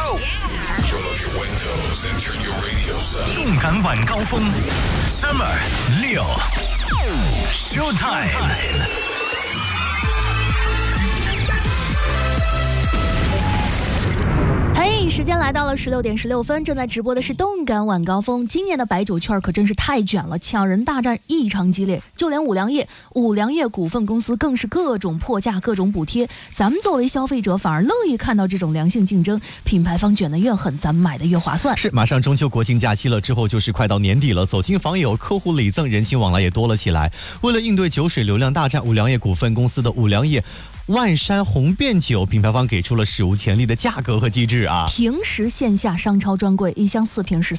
动感晚高峰 Summer 6 Showtime。 时间来到了16点16分，正在直播的是动感晚高峰。今年的白酒圈可真是太卷了，抢人大战异常激烈，就连五粮液股份公司更是各种破价、各种补贴。咱们作为消费者反而乐意看到这种良性竞争，品牌方卷得越狠，咱们买得越划算。 是，马上中秋国庆假期了，之后就是快到年底了，走亲访友、客户礼赠、人情往来也多了起来。为了应对酒水流量大战，五粮液股份公司的五粮液万山红遍酒品牌方给出了史无前例的价格和机制啊！ 平时线下商超专柜一箱4瓶是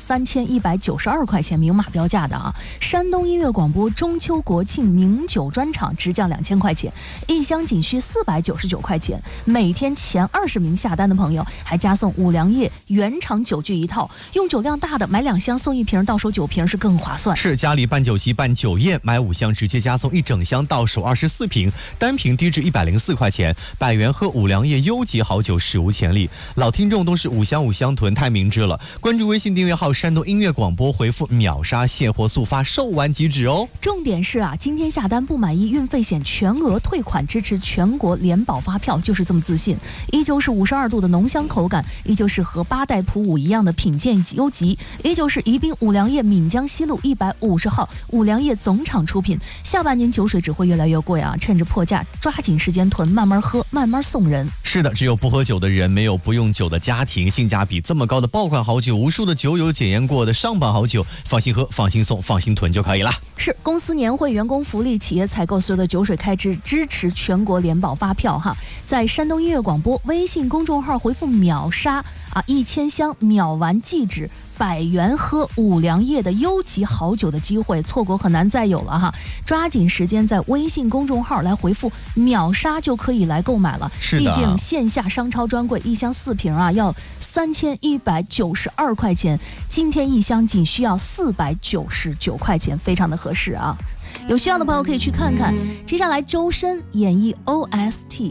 3192块钱，明码标价的啊！山东音乐广播中秋国庆名酒专场直降2000块钱，一箱仅需499块钱。每天前20名下单的朋友还加送五粮液原厂酒具一套，用酒量大的买2箱送1瓶，到手9瓶是更划算。 是，家里办酒席办酒宴，买5箱直接加送1整箱，到手24瓶，单瓶低至104块钱，100元喝五粮液优级好酒史无前例。老听众都是5箱囤，太明智了。关注微信订阅号山东音乐广播，回复秒杀现货速发，售完即止哦。 重点是啊，今天下单不满意运费险全额退款，支持全国联保发票，就是这么自信。依旧是52度的浓香口感，依旧是和8代普5一样的品鉴优级，依旧是宜宾五粮液闽江西路150号五粮液总厂出品。下半年酒水只会越来越贵啊，趁着破价抓紧时间囤，慢慢喝，慢慢送人。 是的，只有不喝酒的人，没有不用酒的家庭。性价比这么高的爆款好酒，无数的酒友检验过的上榜好酒，放心喝，放心送，放心囤就可以了。 是，公司年会、员工福利、企业采购所有的酒水开支支持全国联保发票哈。在山东音乐广播微信公众号回复秒杀1000箱秒完即止，100元喝五粮液的优级好酒的机会，错过很难再有了哈！抓紧时间在微信公众号来回复秒杀就可以来购买了。 是的， 毕竟线下商超专柜一箱4瓶要3192块钱，今天一箱仅需要499块钱，非常的合适啊！有需要的朋友可以去看看。接下来周深演绎 OST。